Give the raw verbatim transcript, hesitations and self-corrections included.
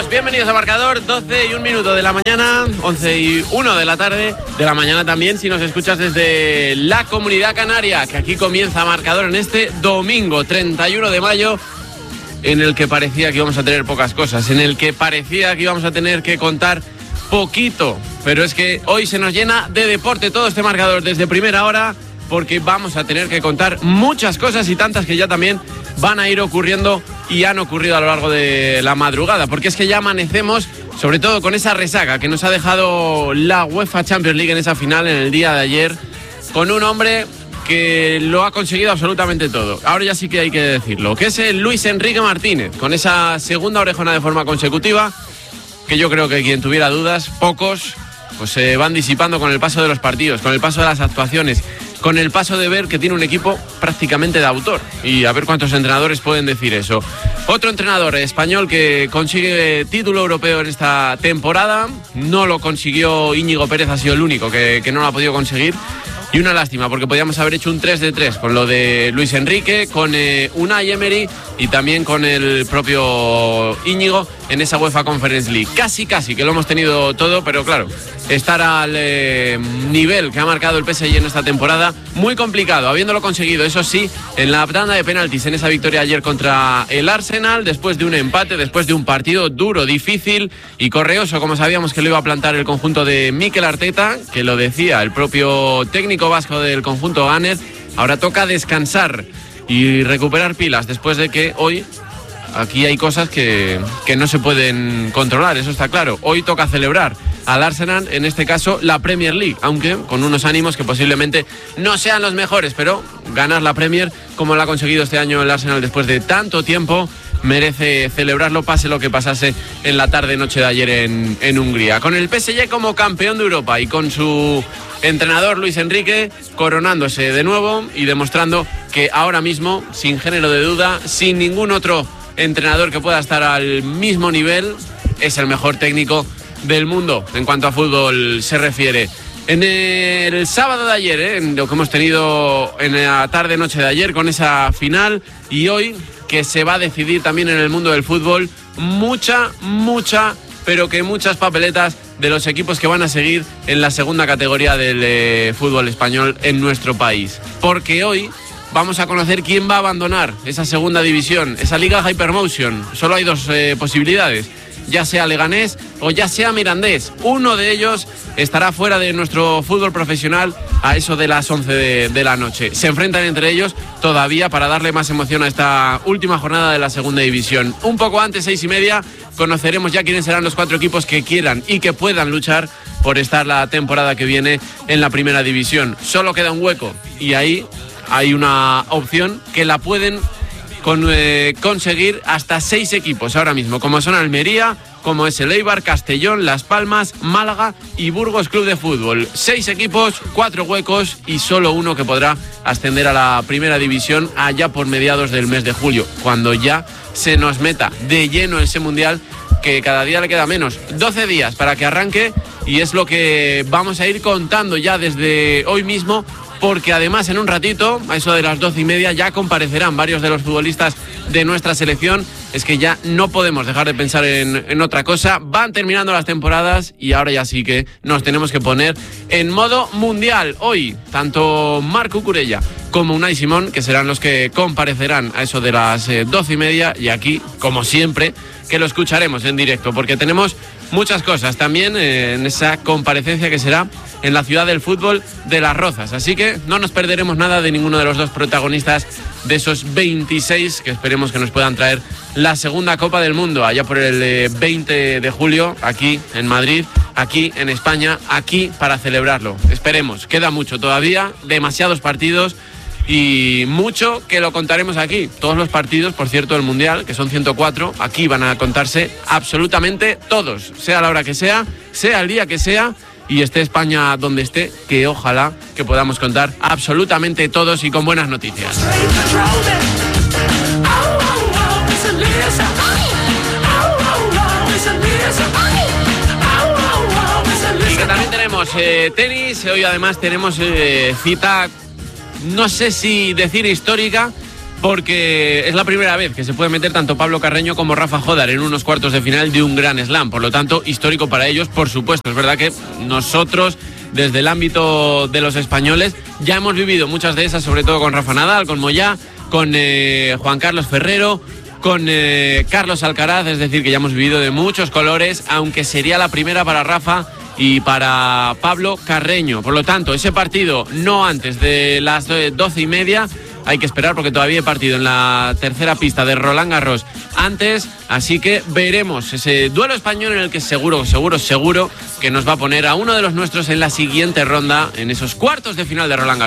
Bienvenidos, bienvenidos a Marcador, doce y un minuto de la mañana, once y uno de la tarde, de la mañana también, si nos escuchas desde la Comunidad Canaria, que aquí comienza Marcador en este domingo, treinta y uno de mayo, en el que parecía que íbamos a tener pocas cosas, en el que parecía que íbamos a tener que contar poquito, pero es que hoy se nos llena de deporte todo este Marcador desde primera hora, porque vamos a tener que contar muchas cosas y tantas que ya también van a ir ocurriendo y han ocurrido a lo largo de la madrugada, porque es que ya amanecemos sobre todo con esa resaca que nos ha dejado la UEFA Champions League en esa final en el día de ayer, con un hombre que lo ha conseguido absolutamente todo. Ahora ya sí que hay que decirlo, que es el Luis Enrique Martínez, con esa segunda orejona de forma consecutiva, que yo creo que quien tuviera dudas, pocos, pues se van disipando con el paso de los partidos, con el paso de las actuaciones, con el paso de ver que tiene un equipo prácticamente de autor. Y a ver cuántos entrenadores pueden decir eso. Otro entrenador español que consigue título europeo en esta temporada. No lo consiguió Íñigo Pérez, ha sido el único que, que no lo ha podido conseguir. Y una lástima, porque podíamos haber hecho un tres de tres con lo de Luis Enrique, con eh, Unai Emery y también con el propio Íñigo en esa UEFA Conference League. Casi, casi, que lo hemos tenido todo, pero claro, estar al eh, nivel que ha marcado el P S G en esta temporada, muy complicado, habiéndolo conseguido, eso sí, en la tanda de penaltis, en esa victoria ayer contra el Arsenal, después de un empate, después de un partido duro, difícil y correoso, como sabíamos que lo iba a plantar el conjunto de Mikel Arteta, que lo decía el propio técnico vasco del conjunto Gunner. Ahora toca descansar y recuperar pilas después de que hoy aquí hay cosas que, que no se pueden controlar, eso está claro. Hoy toca celebrar al Arsenal, en este caso la Premier League, aunque con unos ánimos que posiblemente no sean los mejores, pero ganar la Premier como lo ha conseguido este año el Arsenal después de tanto tiempo merece celebrarlo, pase lo que pasase en la tarde-noche de ayer en, en Hungría. Con el P S G como campeón de Europa y con su entrenador Luis Enrique coronándose de nuevo y demostrando que ahora mismo, sin género de duda, sin ningún otro entrenador que pueda estar al mismo nivel, es el mejor técnico del mundo en cuanto a fútbol se refiere. En el sábado de ayer, ¿eh? En lo que hemos tenido en la tarde-noche de ayer con esa final, y hoy que se va a decidir también en el mundo del fútbol mucha, mucha, pero que muchas papeletas de los equipos que van a seguir en la segunda categoría del eh, fútbol español en nuestro país. Porque hoy vamos a conocer quién va a abandonar esa segunda división, esa Liga Hypermotion. Solo hay dos eh, posibilidades, ya sea Leganés o ya sea Mirandés. Uno de ellos estará fuera de nuestro fútbol profesional a eso de las once de, de la noche. Se enfrentan entre ellos todavía para darle más emoción a esta última jornada de la segunda división. Un poco antes, seis y media, conoceremos ya quiénes serán los cuatro equipos que quieran y que puedan luchar por estar la temporada que viene en la primera división. Solo queda un hueco y ahí hay una opción que la pueden con, eh, conseguir hasta seis equipos ahora mismo, como son Almería, como es el Eibar, Castellón, Las Palmas, Málaga y Burgos Club de Fútbol. Seis equipos, cuatro huecos y solo uno que podrá ascender a la primera división allá por mediados del mes de julio, cuando ya se nos meta de lleno ese mundial, que cada día le queda menos. doce días para que arranque y es lo que vamos a ir contando ya desde hoy mismo, porque además en un ratito, a eso de las doce y media, ya comparecerán varios de los futbolistas de nuestra selección. Es que ya no podemos dejar de pensar en, en otra cosa. Van terminando las temporadas y ahora ya sí que nos tenemos que poner en modo mundial. Hoy, tanto Marc Cucurella como Unai Simón, que serán los que comparecerán a eso de las eh, doce y media, y aquí, como siempre, que lo escucharemos en directo, porque tenemos muchas cosas también eh, en esa comparecencia que será en la ciudad del fútbol de Las Rozas. Así que no nos perderemos nada de ninguno de los dos protagonistas de esos veintiséis que esperemos que nos puedan traer la segunda Copa del Mundo allá por el eh, veinte de julio, aquí en Madrid, aquí en España, aquí para celebrarlo. Esperemos, queda mucho todavía, demasiados partidos y mucho que lo contaremos aquí. Todos los partidos, por cierto, del Mundial, que son ciento cuatro, aquí van a contarse absolutamente todos, sea la hora que sea, sea el día que sea, y esté España donde esté, que ojalá que podamos contar absolutamente todos y con buenas noticias. Y que también tenemos eh, tenis, hoy además tenemos eh, cita, no sé si decir histórica, porque es la primera vez que se puede meter tanto Pablo Carreño como Rafa Jódar en unos cuartos de final de un Grand Slam. Por lo tanto, histórico para ellos, por supuesto. Es verdad que nosotros, desde el ámbito de los españoles, ya hemos vivido muchas de esas, sobre todo con Rafa Nadal, con Moyá, con eh, Juan Carlos Ferrero, con eh, Carlos Alcaraz, es decir, que ya hemos vivido de muchos colores, aunque sería la primera para Rafa y para Pablo Carreño. Por lo tanto, ese partido no antes de las doce y media, hay que esperar porque todavía hay partido en la tercera pista de Roland Garros antes, así que veremos ese duelo español en el que seguro, seguro, seguro que nos va a poner a uno de los nuestros en la siguiente ronda, en esos cuartos de final de Roland Garros.